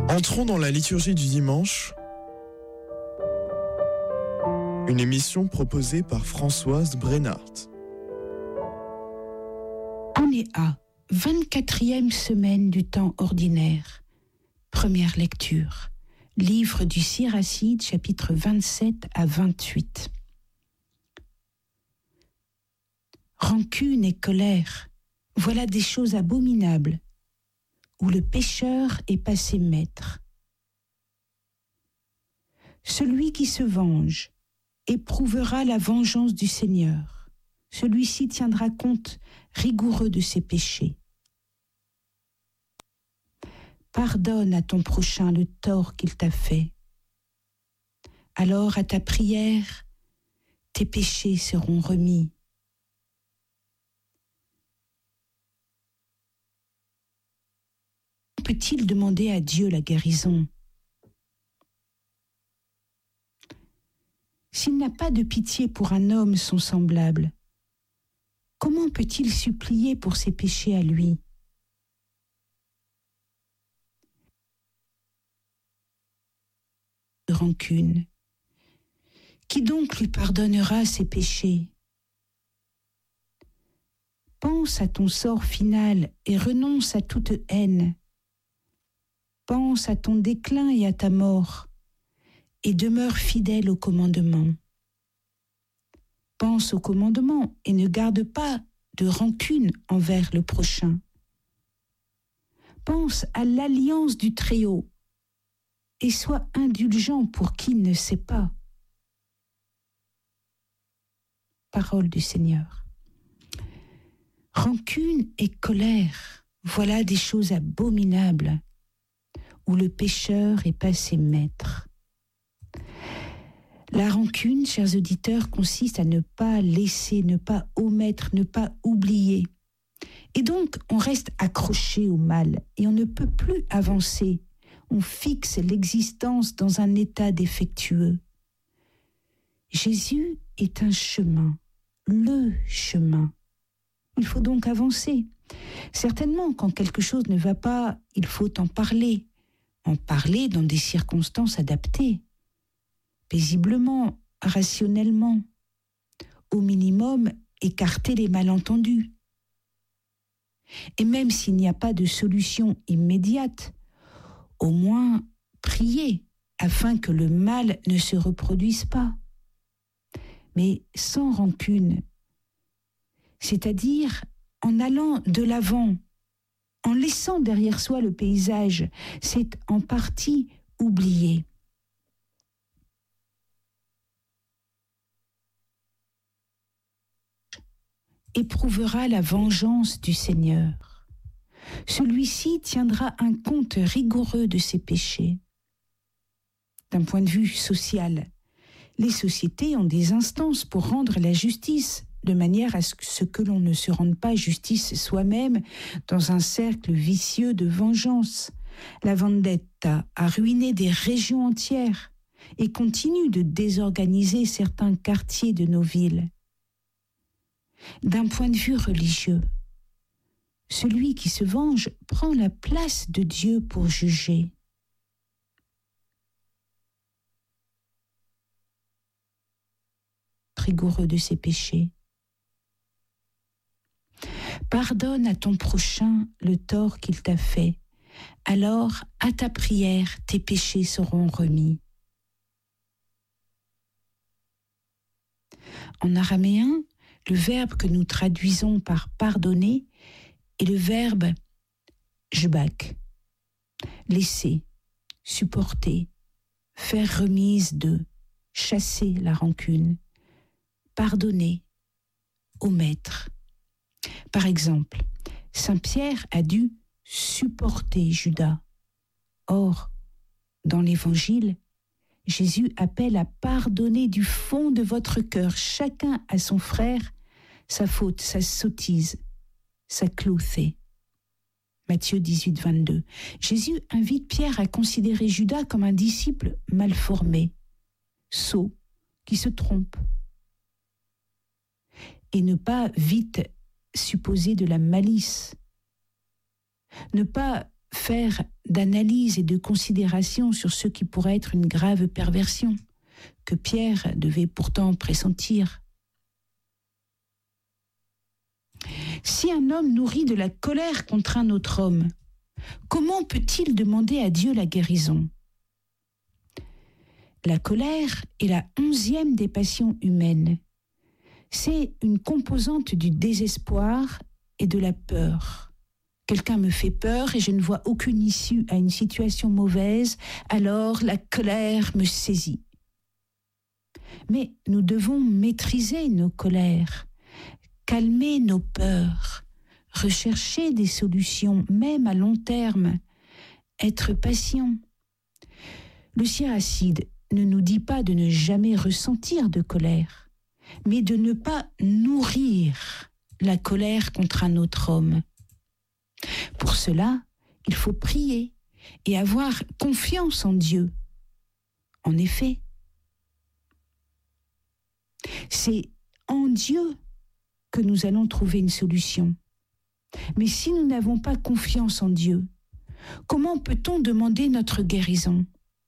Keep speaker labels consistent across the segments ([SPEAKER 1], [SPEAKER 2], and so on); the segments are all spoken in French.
[SPEAKER 1] Entrons dans la liturgie du dimanche, une émission proposée par Françoise Brennart.
[SPEAKER 2] On est à 24e semaine du temps ordinaire. Première lecture. Livre du Siracide, chapitres 27 à 28. Rancune et colère, voilà des choses abominables, où le pécheur est passé maître. Celui qui se venge éprouvera la vengeance du Seigneur. Celui-ci tiendra compte rigoureux de ses péchés. Pardonne à ton prochain le tort qu'il t'a fait. Alors à ta prière, tes péchés seront remis. Peut-il demander à Dieu la guérison? S'il n'a pas de pitié pour un homme son semblable, comment peut-il supplier pour ses péchés à lui? De rancune. Qui donc lui pardonnera ses péchés? Pense à ton sort final et renonce à toute haine. Pense à ton déclin et à ta mort, et demeure fidèle au commandement. Pense au commandement et ne garde pas de rancune envers le prochain. Pense à l'alliance du Très-Haut et sois indulgent pour qui ne sait pas. Parole du Seigneur. Rancune et colère, voilà des choses abominables, où le pécheur est passé maître. La rancune, chers auditeurs, consiste à ne pas laisser, ne pas omettre, ne pas oublier. Et donc, on reste accroché au mal et on ne peut plus avancer. On fixe l'existence dans un état défectueux. Jésus est un chemin, le chemin. Il faut donc avancer. Certainement, quand quelque chose ne va pas, il faut en parler dans des circonstances adaptées, paisiblement, rationnellement, au minimum, écarter les malentendus. Et même s'il n'y a pas de solution immédiate, au moins prier afin que le mal ne se reproduise pas. Mais sans rancune, c'est-à-dire en allant de l'avant, en laissant derrière soi le paysage, c'est en partie oublié. Éprouvera la vengeance du Seigneur. Celui-ci tiendra un compte rigoureux de ses péchés. D'un point de vue social, les sociétés ont des instances pour rendre la justice, de manière à ce que l'on ne se rende pas justice soi-même dans un cercle vicieux de vengeance. La vendetta a ruiné des régions entières et continue de désorganiser certains quartiers de nos villes. D'un point de vue religieux, celui qui se venge prend la place de Dieu pour juger. Rigoureux de ses péchés. Pardonne à ton prochain le tort qu'il t'a fait. Alors, à ta prière, tes péchés seront remis. En araméen, le verbe que nous traduisons par pardonner est le verbe jbak, laisser, supporter, faire remise de, chasser la rancune, pardonner, omettre. Par exemple, Saint Pierre a dû supporter Judas. Or, dans l'Évangile, Jésus appelle à pardonner du fond de votre cœur, chacun à son frère, sa faute, sa sottise, sa clouthée. Matthieu 18, 22. Jésus invite Pierre à considérer Judas comme un disciple mal formé, sot, qui se trompe, et ne pas vite supposer de la malice, ne pas faire d'analyse et de considération sur ce qui pourrait être une grave perversion, que Pierre devait pourtant pressentir. Si un homme nourrit de la colère contre un autre homme, comment peut-il demander à Dieu la guérison ? La colère est la 11e des passions humaines. C'est une composante du désespoir et de la peur. Quelqu'un me fait peur et je ne vois aucune issue à une situation mauvaise, alors la colère me saisit. Mais nous devons maîtriser nos colères, calmer nos peurs, rechercher des solutions, même à long terme, être patient. Le Siracide ne nous dit pas de ne jamais ressentir de colère, mais de ne pas nourrir la colère contre un autre homme. Pour cela, il faut prier et avoir confiance en Dieu. En effet, c'est en Dieu que nous allons trouver une solution. Mais si nous n'avons pas confiance en Dieu, comment peut-on demander notre guérison ?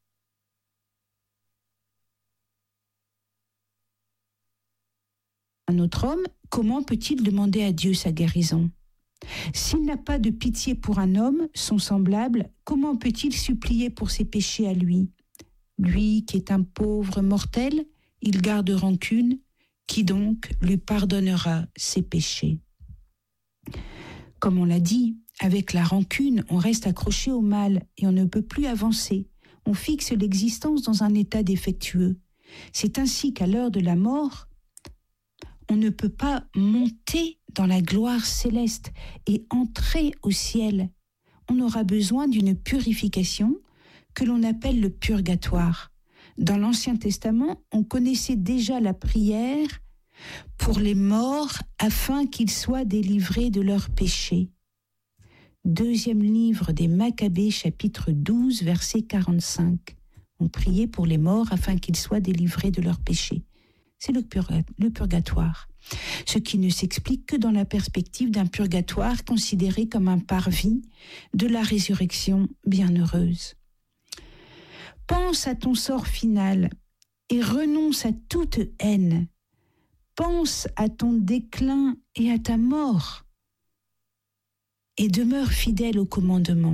[SPEAKER 2] Un autre homme, comment peut-il demander à Dieu sa guérison ? S'il n'a pas de pitié pour un homme, son semblable, comment peut-il supplier pour ses péchés à lui ? Lui qui est un pauvre mortel, il garde rancune, qui donc lui pardonnera ses péchés ? Comme on l'a dit, avec la rancune, on reste accroché au mal et on ne peut plus avancer. On fixe l'existence dans un état défectueux. C'est ainsi qu'à l'heure de la mort, on ne peut pas monter dans la gloire céleste et entrer au ciel. On aura besoin d'une purification que l'on appelle le purgatoire. Dans l'Ancien Testament, on connaissait déjà la prière pour les morts afin qu'ils soient délivrés de leurs péchés. Deuxième livre des Maccabées, chapitre 12, verset 45. On priait pour les morts afin qu'ils soient délivrés de leurs péchés. C'est le purgatoire. Ce qui ne s'explique que dans la perspective d'un purgatoire considéré comme un parvis de la résurrection bienheureuse. Pense à ton sort final et renonce à toute haine. Pense à ton déclin et à ta mort et demeure fidèle aux commandements.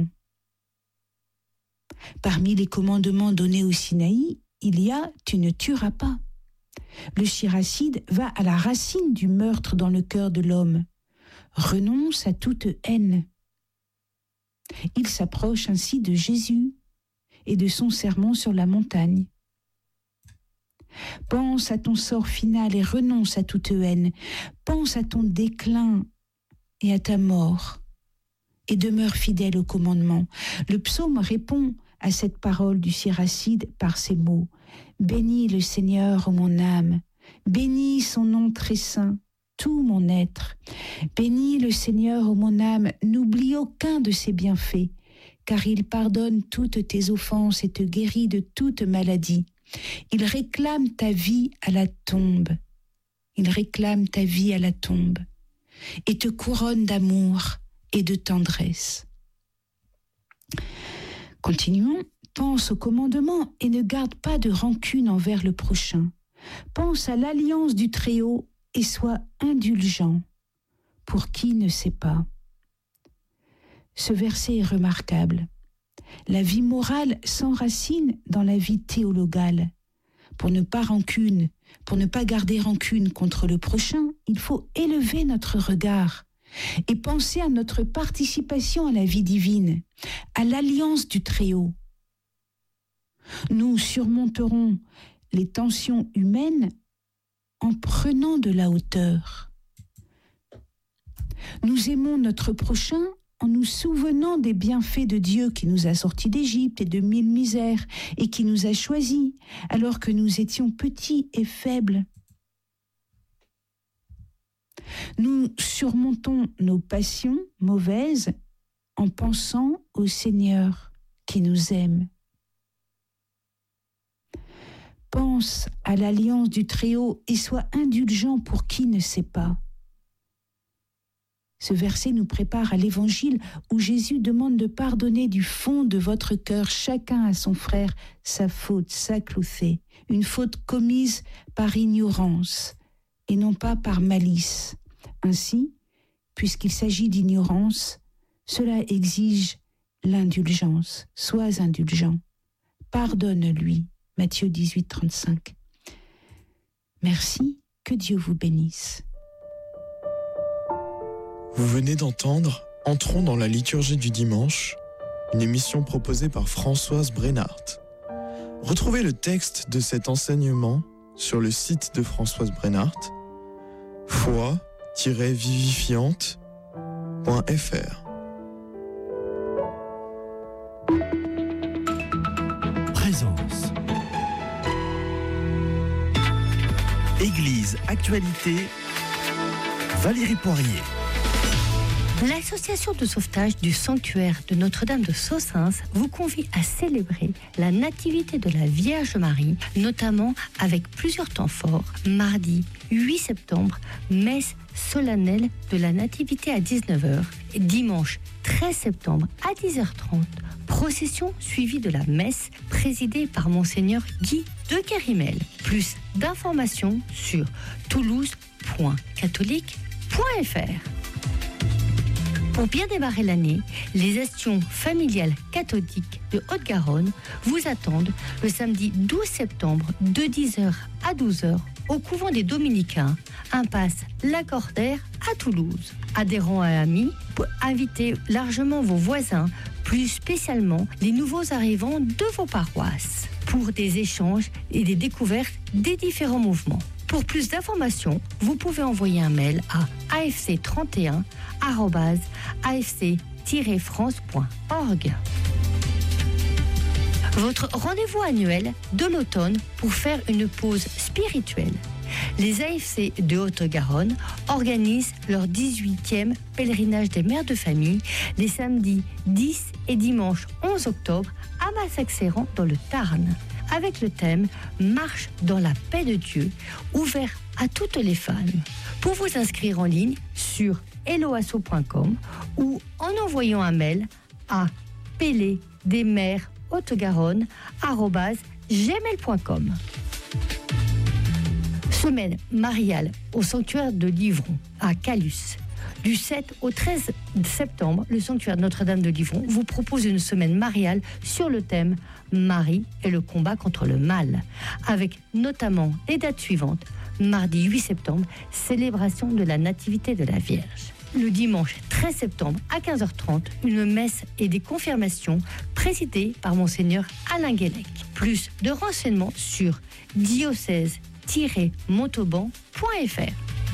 [SPEAKER 2] Parmi les commandements donnés au Sinaï, il y a « tu ne tueras pas ». Le Siracide va à la racine du meurtre dans le cœur de l'homme. Renonce à toute haine. Il s'approche ainsi de Jésus et de son sermon sur la montagne. Pense à ton sort final et renonce à toute haine. Pense à ton déclin et à ta mort et demeure fidèle au commandement. Le psaume répond à cette parole du Siracide par ces mots. Bénis le Seigneur, ô mon âme, bénis son nom très saint, tout mon être. Bénis le Seigneur, ô mon âme, n'oublie aucun de ses bienfaits, car il pardonne toutes tes offenses et te guérit de toute maladie. Il réclame ta vie à la tombe. Il réclame ta vie à la tombe et te couronne d'amour et de tendresse. Continuons. Pense au commandement et ne garde pas de rancune envers le prochain. Pense à l'alliance du Très-Haut et sois indulgent. Pour qui ne sait pas. Ce verset est remarquable. La vie morale s'enracine dans la vie théologale. Pour ne pas garder rancune contre le prochain, il faut élever notre regard et penser à notre participation à la vie divine, à l'alliance du Très-Haut. Nous surmonterons les tensions humaines en prenant de la hauteur. Nous aimons notre prochain en nous souvenant des bienfaits de Dieu qui nous a sortis d'Égypte et de 1000 misères et qui nous a choisis alors que nous étions petits et faibles. Nous surmontons nos passions mauvaises en pensant au Seigneur qui nous aime. Pense à l'alliance du Très-Haut et sois indulgent pour qui ne sait pas. Ce verset nous prépare à l'Évangile où Jésus demande de pardonner du fond de votre cœur chacun à son frère sa faute, sa clouthée, une faute commise par ignorance et non pas par malice. Ainsi, puisqu'il s'agit d'ignorance, cela exige l'indulgence. Sois indulgent. Pardonne-lui. Matthieu 18, 35. Merci, que Dieu vous bénisse.
[SPEAKER 1] Vous venez d'entendre Entrons dans la liturgie du dimanche, une émission proposée par Françoise Brennart. Retrouvez le texte de cet enseignement sur le site de Françoise Brennart, foi-vivifiante.fr.
[SPEAKER 3] Présence. Église Actualité. Valérie Poirier.
[SPEAKER 4] L'association de sauvetage du sanctuaire de Notre-Dame de Sossins vous convie à célébrer la nativité de la Vierge Marie, notamment avec plusieurs temps forts. Mardi 8 septembre, messe solennelle de la nativité à 19h. Et dimanche 13 septembre à 10h30, procession suivie de la messe présidée par Monseigneur Guy de Kerimel. Plus d'informations sur toulouse.catholique.fr. Pour bien démarrer l'année, les actions familiales catholiques de Haute-Garonne vous attendent le samedi 12 septembre de 10h à 12h au couvent des Dominicains, impasse Lacordaire à Toulouse. Adhérents et amis, invitez largement vos voisins, plus spécialement les nouveaux arrivants de vos paroisses, pour des échanges et des découvertes des différents mouvements. Pour plus d'informations, vous pouvez envoyer un mail à afc31@afc-france.org. Votre rendez-vous annuel de l'automne pour faire une pause spirituelle. Les AFC de Haute-Garonne organisent leur 18e pèlerinage des mères de famille les samedis 10 et dimanche 11 octobre à Massac-Séran dans le Tarn, avec le thème « Marche dans la paix de Dieu », ouvert à toutes les femmes. Pour vous inscrire en ligne sur helloasso.com ou en envoyant un mail à peledesmershaute-garonne@gmail.com. Semaine mariale au sanctuaire de Livron à Calus. Du 7 au 13 septembre, le sanctuaire Notre-Dame de Livron vous propose une semaine mariale sur le thème Marie et le combat contre le mal, avec notamment les dates suivantes. Mardi 8 septembre, célébration de la Nativité de la Vierge. Le dimanche 13 septembre à 15h30, une messe et des confirmations présidées par Monseigneur Alain Guélec. Plus de renseignements sur diocèse-montauban.fr.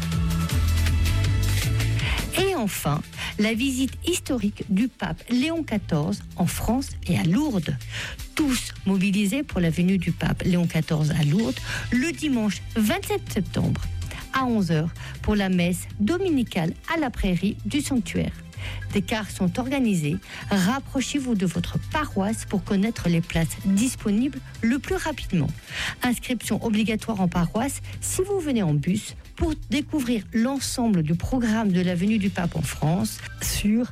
[SPEAKER 4] Et enfin, la visite historique du pape Léon XIV en France et à Lourdes. Tous mobilisés pour la venue du pape Léon XIV à Lourdes le dimanche 27 septembre à 11h pour la messe dominicale à la prairie du sanctuaire. Des cars sont organisés. Rapprochez-vous de votre paroisse pour connaître les places disponibles le plus rapidement. Inscription obligatoire en paroisse si vous venez en bus pour découvrir l'ensemble du programme de la venue du pape en France sur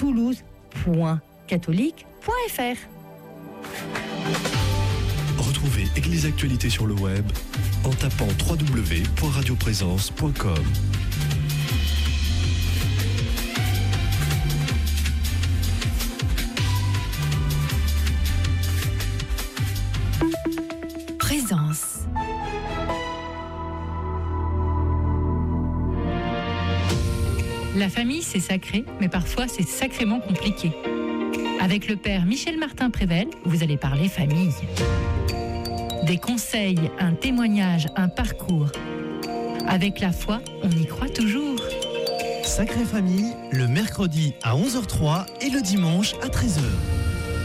[SPEAKER 4] toulouse.catholique.fr.
[SPEAKER 3] Retrouvez Église Actualité sur le web en tapant www.radioprésence.com.
[SPEAKER 5] Présence. La famille, c'est sacré, mais parfois c'est sacrément compliqué. Avec le père Michel Martin-Prével, vous allez parler famille. Des conseils, un témoignage, un parcours. Avec la foi, on y croit toujours.
[SPEAKER 3] Sacrée Famille, le mercredi à 11h03 et le dimanche à 13h.